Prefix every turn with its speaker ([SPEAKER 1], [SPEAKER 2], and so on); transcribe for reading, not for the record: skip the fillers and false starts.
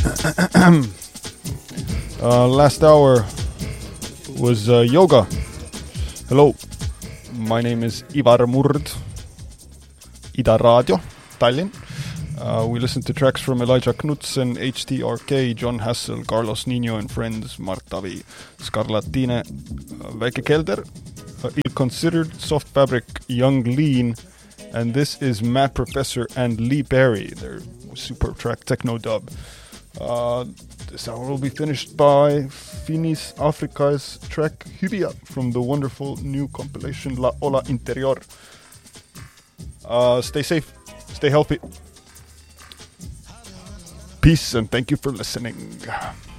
[SPEAKER 1] Last hour was yoga. Hello, my name is Ivar Murd, Ida Radio, Tallinn. We listened to tracks from Elijah Knudsen, HTRK, John Hassel, Carlos Nino and Friends, Marta V, Scarlatine, Väike Kelder, Ill-Considered, Soft Fabric, Young Lean, and this is Matt Professor and Lee Berry, their super track Techno Dub. This hour will be finished by Finis Africa's track Hyria from the wonderful new compilation La Ola Interior. Stay safe, stay healthy. Peace and thank you for listening.